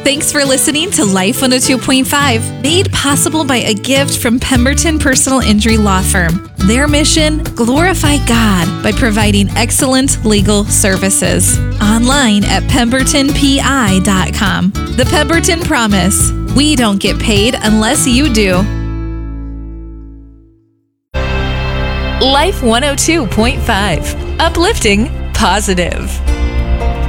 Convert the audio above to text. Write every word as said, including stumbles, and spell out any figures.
Thanks for listening to Life one oh two point five, made possible by a gift from Pemberton Personal Injury Law Firm. Their mission, glorify God by providing excellent legal services. Online at pemberton p i dot com. The Pemberton Promise. We don't get paid unless you do. Life one oh two point five. Uplifting, positive.